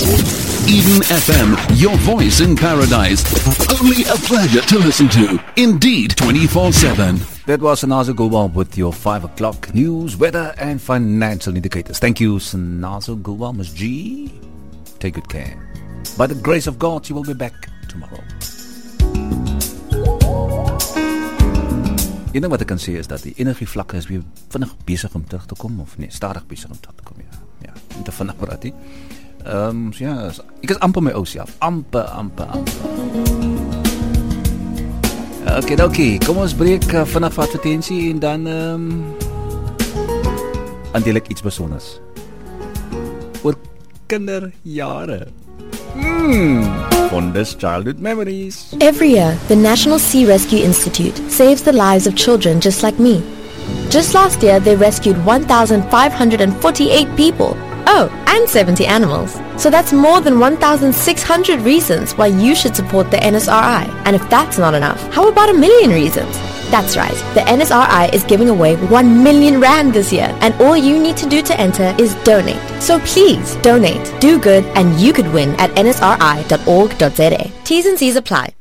Eden FM, your voice in paradise. Only a pleasure to listen to. Indeed, 24/7. That was Sanazo Gulwal with your 5 o'clock news, weather and financial indicators. Thank you, Sanazo Gulwal, Ms. G. Take good care. By the grace of God, you will be back tomorrow. Een ding wat ek kan sê is dat die energievlakke is weer vinnig besig om terug te kom, of nee, stadig besig om terug te kom, ja, nie te vinnig praat nie. So ja, ek is amper my ou self, amper. Okay, kom ons breek vinnig vir advertensie en dan aandeel ek iets besonders oor kinderjare. Fondest childhood memories. Every year, the National Sea Rescue Institute saves the lives of children just like me. Just last year, they rescued 1,548 people. Oh, and 70 animals. So that's more than 1,600 reasons why you should support the NSRI. And if that's not enough, how about 1,000,000 reasons? That's right, the NSRI is giving away 1 million rand this year, and all you need to do to enter is donate. So please donate, do good, and you could win at nsri.org.za. T's and C's apply.